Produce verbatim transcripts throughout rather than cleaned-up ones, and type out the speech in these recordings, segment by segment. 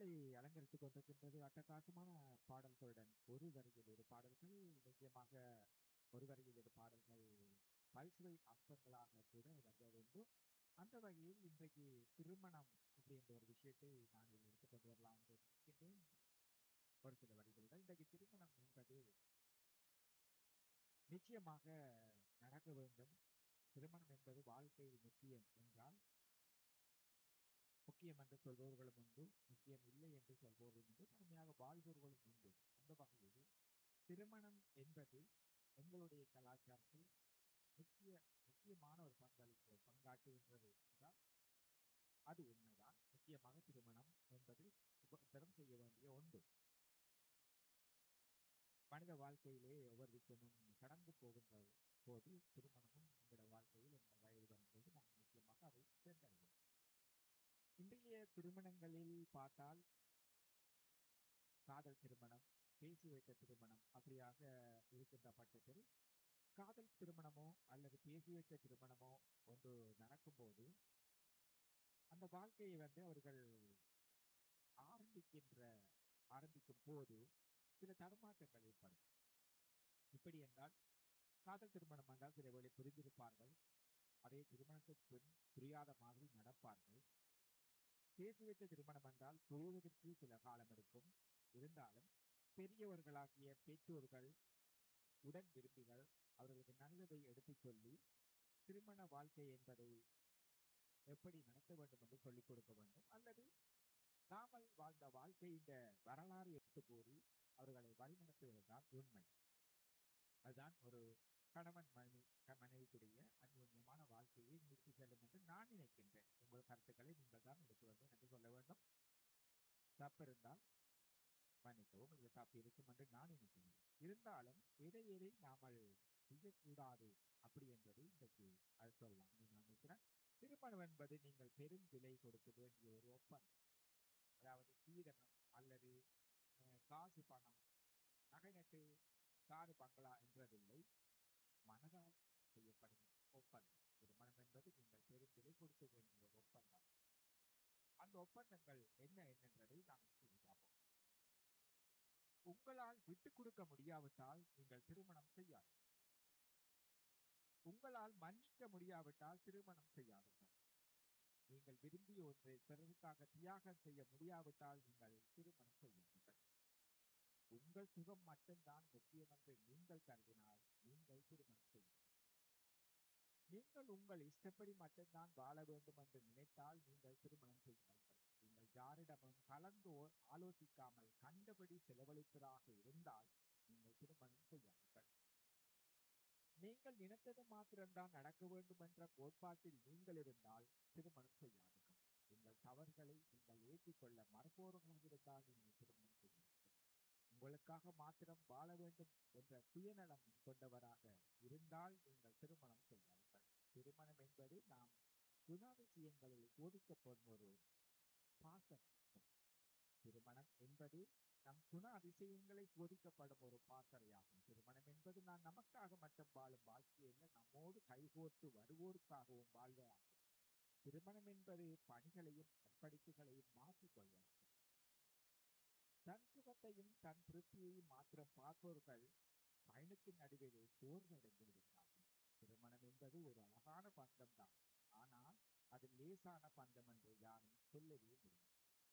காற்றலை அலங்கரித்துக் கொண்டிருக்கின்றது அட்டகாசமான பாடல்களுடன் ஒரு வரியில் இரு பாடல்கள் நிச்சயமாக ஒரு வரியில் இரு பாடல்கள் பல்சுவை அம்சங்களாக கூட வருவது வேண்டும். அந்த வகையில் இன்றைக்கு திருமணம் அப்படின்ற ஒரு விஷயத்தை நான் எடுத்துக்கொண்டு வரலாம் என்று நினைக்கின்றேன். ஒரு சில வரிகளுடன் இன்றைக்கு திருமணம் என்பது நிச்சயமாக நடக்க வேண்டும். திருமணம் என்பது வாழ்க்கையில் முக்கியம் என்றால் முக்கியம் என்று சொல்பவர்களும் உண்டு, முக்கியம் இல்லை என்று சொல்பவர்களும் உண்டு, கடுமையாக வாழ்பவர்களும் உண்டு. அந்த வகையில் திருமணம் என்பது எங்களுடைய கலாச்சாரத்தில் முக்கிய முக்கியமான ஒரு பங்களிப்பு பங்காற்றுகின்றது என்றால் அது உண்மைதான். முக்கியமாக திருமணம் என்பது உபத்தரம் செய்ய வேண்டிய ஒன்று. மனித வாழ்க்கையிலே ஒவ்வொரு விஷயமும் கடந்து போகின்ற போது திருமணமும் நம்முடைய வாழ்க்கையில் என்ற வயது வரும்போது நாம் முக்கியமாக அதை சேர்ந்தடைவோம். இன்றைய திருமணங்களில் பார்த்தால் காதல் திருமணம், பேசி வைத்த திருமணம் அப்படியாக இருக்கின்ற பட்சத்தில் காதல் திருமணமோ அல்லது பேசி வைத்த திருமணமோ ஒன்று நடக்கும்போது அந்த வாழ்க்கையை வந்து அவர்கள் ஆரம்பிக்கின்ற ஆரம்பிக்கும் போது சில தடுமாற்றங்கள் ஏற்படும். இப்படி என்றால் காதல் திருமணம் என்றால் சில வேளை புரிந்திருப்பார்கள், அதே திருமணத்துக்கு பின் புரியாத மாதிரி நடப்பார்கள். பேசி வைத்த திருமணம் என்றால் புரிவதற்கு சில காலம் எடுக்கும். இருந்தாலும் பெரியவர்களாகிய பெற்றோர்கள் உடன் விரும்பிகள் அவர்களுக்கு நல்லதை எடுத்துச் சொல்லி திருமண வாழ்க்கை என்பதை எப்படி நடத்த வேண்டும் என்று சொல்லிக் கொடுக்க வேண்டும். அல்லது நாமல் வாழ்ந்த வாழ்க்கை இந்த வரலாறு எடுத்து கூறி அவர்களை வழிநடத்துவதுதான் உண்மை. அதுதான் ஒரு கணவன் மனைவி மனைவிக்குரிய அந்யோன்யமான வாழ்க்கையை நிறுத்தி செல்லும் என்று நான் நினைக்கின்றேன். உங்கள் கருத்துக்களை நீங்கள் தான் எடுத்து வந்து எனக்கு சொல்ல வேண்டும். தப்பு இருந்தால் மன்னிக்கவும், இல்லை தப்பு இருக்கும் என்று நான் நினைக்கிறேன். இருந்தாலும் எதை எதை நாமல் செய்யக்கூடாது அப்படி என்பது இன்றைக்கு அது சொல்லலாம் நான் நினைக்கிறேன். திருமணம் என்பது நீங்கள் பெரும் விலை கொடுக்க வேண்டிய ஒரு ஒப்பந்தம். அதாவது சீதனம் அல்லது காசு பணம் நகை நட்டு காரு பங்களா என்றதில்லை, மனதால் செய்யப்படும் ஒப்பந்தம். திருமணம் என்பது நீங்கள் பெரும் விலை கொடுக்க வேண்டிய ஒரு ஒப்பந்தம். அந்த ஒப்பந்தங்கள் என்ன என்னன்றதை நாம் சொல்லி பார்ப்போம். உங்களால் விட்டுக் கொடுக்க முடியாவிட்டால் நீங்கள் திருமணம் செய்யாது. உங்களால் மன்னிக்க முடியாவிட்டால் திருமணம் செய்யாதீர்கள். நீங்கள் விரும்பிய ஒன்றை பிறருக்காக தியாகம் செய்ய முடியாவிட்டால் நீங்கள் திருமணம் செய்யுங்கள். உங்கள் சுகம் மட்டும்தான் முக்கியம் என்று நீங்கள் கருதினால் நீங்கள் திருமணம் செய்யுங்கள். நீங்கள் உங்கள் இஷ்டப்படி மட்டும்தான் வாழ வேண்டும் என்று நினைத்தால் நீங்கள் திருமணம் செய்யுங்கள். நீங்கள் யாரிடமும் கலந்து ஆலோசிக்காமல் கண்டபடி செலவழிப்பதாக இருந்தால் நீங்கள் திருமணம் செய்யாதீர்கள். நீங்கள் நினைத்தது மாத்திரம்தான் நடக்க வேண்டும் என்ற கோட்பாட்டில் நீங்கள் இருந்தால் திருமணம் செய்யாதீர்கள். உங்கள் தவறுகளை நீங்கள் ஏற்றுக்கொள்ள மறுப்பவர்களாக இருந்தால் நீங்கள் திருமணம் செய்யுங்கள். உங்களுக்காக மாத்திரம் வாழ வேண்டும் என்ற சுயநலம் கொண்டவராக இருந்தால் நீங்கள் திருமணம் செய்யாதீர்கள். திருமணம் என்பது நாம் குணாதிசயங்களில் போதிக்கப்படும் ஒரு பாசம். திருமணம் என்பது நம் குண அதிசயங்களை போதிக்கப்படும் ஒரு பாசறையாகும். திருமணம் என்பது நான் நமக்காக மட்டும் வாழும் வாழ்க்கையில் நம்மோடு கைகோர்த்து வருவோருக்காகவும் வாழ்வதாகும். திருமணம் என்பது பணிகளையும் படிப்புகளையும் மாற்றிக்கொள்வதாகும். தன் சுகத்தையும் தன் திருப்தியையும் மாத்திரம் பார்ப்பவர்கள் பயணத்தின் நடுவிலே சோர்வடைந்து விடுகிறார்கள். திருமணம் என்பது ஒரு அழகான பந்தம் தான், ஆனால் அது லேசான பந்தம் என்று யாரும் சொல்லவே முடியும்.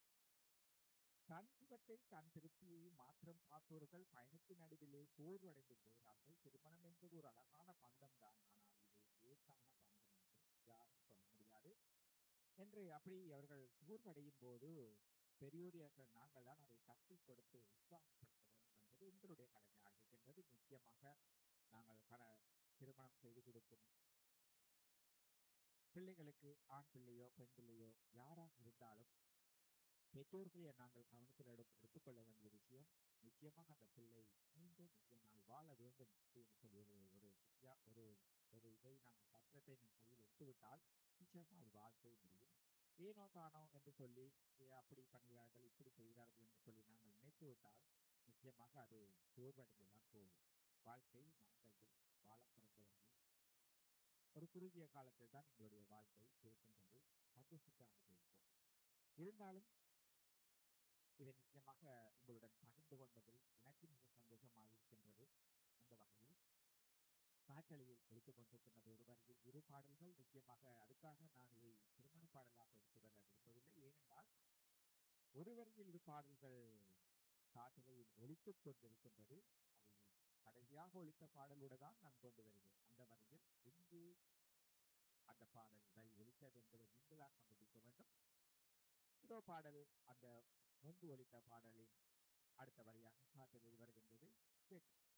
தன் சுகத்தை தன் திருப்தியை மாத்திரம் பார்ப்பவர்கள் பயணத்தின் நடுவிலே சோர்வடைந்து விடுகிறார்கள். திருமணம் என்பது ஒரு அழகான பந்தம் தான், ஆனால் இது லேசான பந்தம் என்று யாரும் சொல்ல முடியாது என்று அப்படி அவர்கள் சோர்வடையும் போது பெரியோர்கள் நாங்கள் தான் அதை தட்டி கொடுத்து உற்சாகப்படுத்த வேண்டும் என்பது எங்களுடைய கடமையாக இருக்கின்றது. முக்கியமாக நாங்கள் பல திருமணம் செய்து கொடுக்கும் பிள்ளைகளுக்கு ஆண் பிள்ளையோ பெண் பிள்ளையோ யாராக இருந்தாலும் பெற்றோர்களை நாங்கள் கவனத்தில் எடுத்து எடுத்துக்கொள்ள வேண்டிய விஷயம், நிச்சயமாக அந்த பிள்ளை நீண்ட நிறைய நாள் வாழ வேண்டும் என்று சொல்லி ஒரு ஒரு ஒரு ஒரு இதை நாங்கள் பத்திரத்தை நம் கையில் எடுத்துவிட்டால் நிச்சயமா அது வாழ்க்கை முடியும். ஏனோ தானோ என்று சொல்லி அப்படி பண்ணுகிறார்கள் இப்படி செய்கிறார்கள் என்று சொல்லி நாங்கள் நினைத்து விட்டால் நிச்சயமாக அது சோர்வடைந்துதான் போகும். வாழ்க்கை நம் கையில் வாழ பிறந்தவர்கள் ஒரு குறுகிய காலத்தில் தான் எங்களுடைய வாழ்க்கை இருக்கின்றது. சந்தோஷத்தை அனுபவிப்போம். இருந்தாலும் இதை நிச்சயமாக உங்களுடன் பகிர்ந்து கொள்வதில் எனக்கு மிக சந்தோஷமாக இருக்கின்றது. அந்த வகையில் காற்றலையில் எடுத்துக் கொண்டிருக்கின்ற ஒரு வரியில் இரு பாடல்கள் நிச்சயமாக அதுக்காக நான் இதை திருமண பாடலாக எடுத்து வர விரும்பவில்லை. ஏனென்றால் ஒரு வரியில் இரு பாடல்கள் காற்றலையில் ஒலித்துக் கொண்டிருக்கின்றது. அது கடைசியாக ஒலித்த பாடலோடு தான் நான் கொண்டு வருவேன். அந்த வரியில் எங்கே அந்த பாடல் வரி ஒலித்தது என்பதை நீங்கள் தான் கண்டுபிடிக்க வேண்டும். இதோ பாடல் அந்த முன்பு ஒலித்த பாடலின் அடுத்த வரியாக காற்றலில் வருகின்றது. கேட்கலாம்.